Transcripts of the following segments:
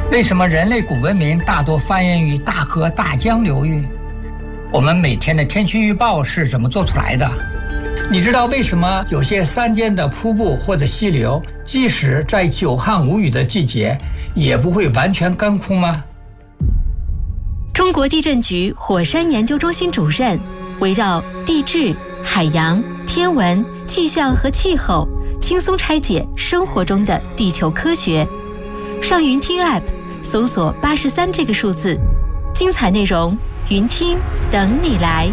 为什么人类古文明大多繁衍于大河大江流域？我们每天的天气预报是怎么做出来的？你知道为什么有些山间的瀑布或者溪流，即使在久旱无雨的季节，也不会完全干枯吗？ 中国地震局火山研究中心主任围绕地质、海洋、天文、气象和气候，轻松拆解生活中的地球科学。上云听 App 搜索83这个数字，精彩内容云听等你来。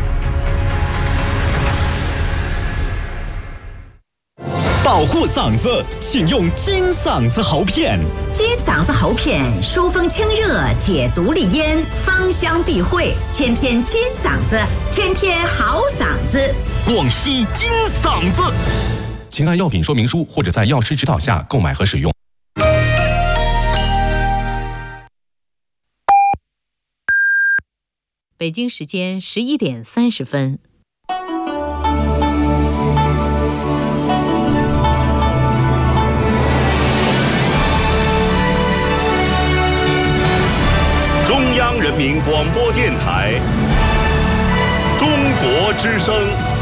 保护嗓子，请用金嗓子喉片。 金嗓子喉片疏风清热，解毒利咽，芳香避秽，天天金嗓子，天天好嗓子。 广西金嗓子，请按药品说明书或者在药师指导下购买和使用。 北京时间11点30分。 中央人民广播电台中国之声。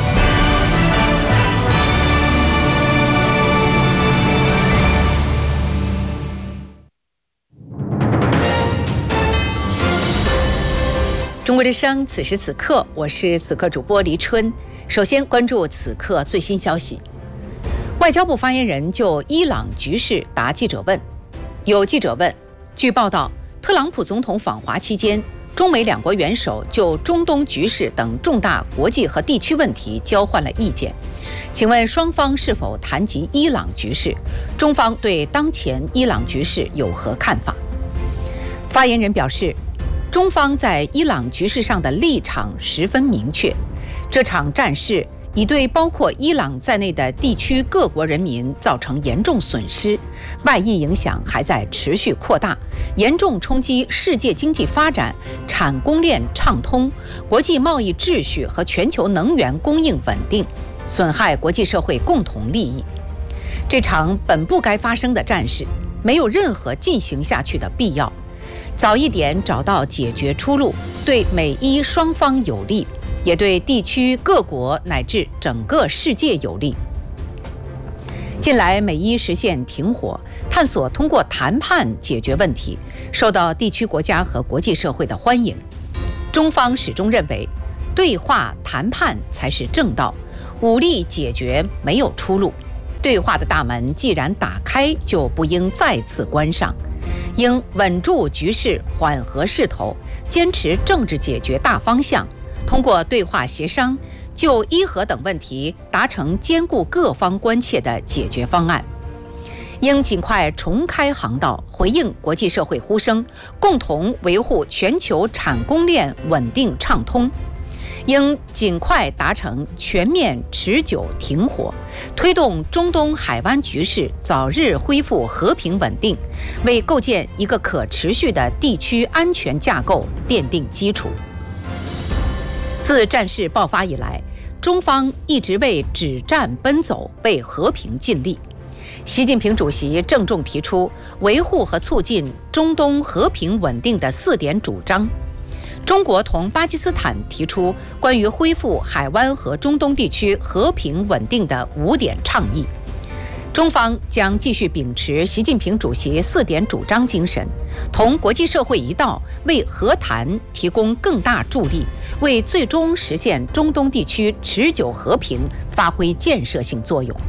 中国之声，此时此刻，我是此刻主播黎春。首先关注此刻最新消息。外交部发言人就伊朗局势答记者问。有记者问，据报道，特朗普总统访华期间，中美两国元首就中东局势等重大国际和地区问题交换了意见。请问双方是否谈及伊朗局势？中方对当前伊朗局势有何看法？发言人表示，中方在伊朗局势上的立场十分明确，这场战事已对包括伊朗在内的地区各国人民造成严重损失，外溢影响还在持续扩大，严重冲击世界经济发展、产供链畅通、国际贸易秩序和全球能源供应稳定，损害国际社会共同利益。这场本不该发生的战事，没有任何进行下去的必要。早一点找到解决出路，对美伊双方有利，也对地区各国乃至整个世界有利。近来美伊实现停火，探索通过谈判解决问题，受到地区国家和国际社会的欢迎。中方始终认为，对话谈判才是正道，武力解决没有出路。对话的大门既然打开，就不应再次关上。应稳住局势，缓和势头，坚持政治解决大方向，通过对话协商，就伊核等问题达成兼顾各方关切的解决方案。应尽快重开航道，回应国际社会呼声，共同维护全球产供链稳定畅通。应尽快达成全面持久停火，推动中东海湾局势早日恢复和平稳定，为构建一个可持续的地区安全架构奠定基础。自战事爆发以来，中方一直为止战奔走，为和平尽力。习近平主席郑重提出维护和促进中东和平稳定的4点主张。中国同巴基斯坦提出关于恢复海湾和中东地区和平稳定的5点倡议。中方将继续秉持习近平主席4点主张精神，同国际社会一道，为和谈提供更大助力，为最终实现中东地区持久和平发挥建设性作用。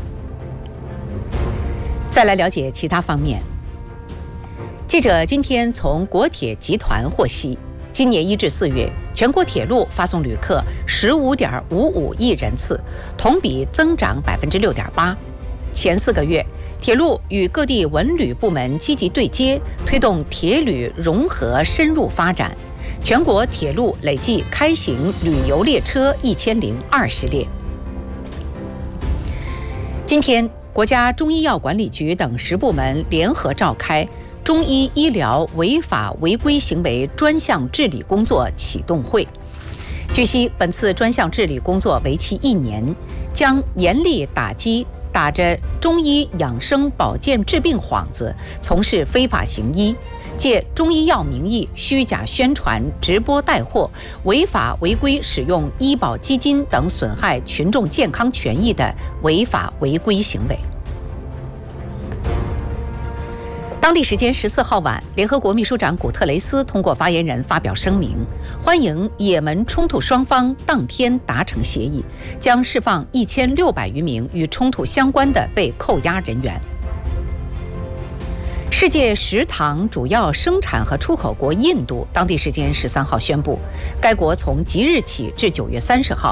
再来了解其他方面。记者今天从国铁集团获悉，今年1至4月，全国铁路发送旅客15.55亿人次，同比增长6.8%。前4个月，铁路与各地文旅部门积极对接，推动铁旅融合深入发展。全国铁路累计开行旅游列车1020列。今天，国家中医药管理局等10部门联合召开中医医疗违法违规行为专项治理工作启动会。据悉，本次专项治理工作为期1年，将严厉打击打着中医养生保健治病幌子从事非法行医， 借中医药名义虚假宣传、直播带货、违法违规使用医保基金等损害群众健康权益的违法违规行为。当地时间14号晚，联合国秘书长古特雷斯通过发言人发表声明，欢迎也门冲突双方当天达成协议，将释放1600余名与冲突相关的被扣押人员。世界石糖主要生产和出口国印度，当地时间13号宣布，该国从即日起至9月30号